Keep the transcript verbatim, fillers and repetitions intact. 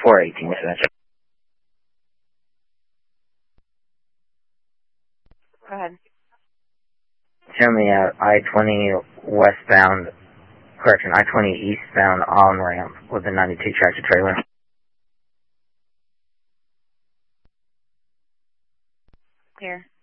four eighteen, so that's... Go ahead. Show me a I twenty westbound, correction, I twenty eastbound on-ramp with a ninety-two tractor trailer. Here.